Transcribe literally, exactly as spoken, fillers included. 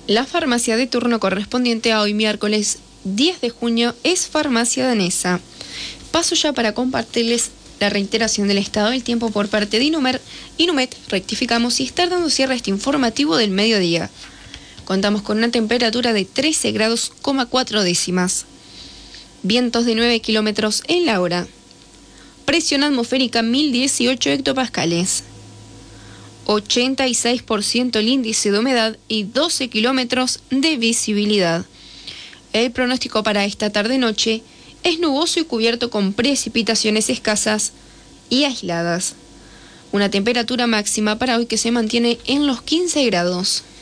La farmacia de turno correspondiente a hoy miércoles diez de junio es Farmacia Danesa. Paso ya para compartirles la reiteración del estado del tiempo por parte de Inumer. Inumet, rectificamos y estar dando cierre a este informativo del mediodía. Contamos con una temperatura de trece grados, cuatro décimas. Vientos de nueve kilómetros en la hora. Presión atmosférica mil dieciocho hectopascales. ochenta y seis por ciento el índice de humedad y doce kilómetros de visibilidad. El pronóstico para esta tarde-noche es nuboso y cubierto con precipitaciones escasas y aisladas. Una temperatura máxima para hoy que se mantiene en los quince grados.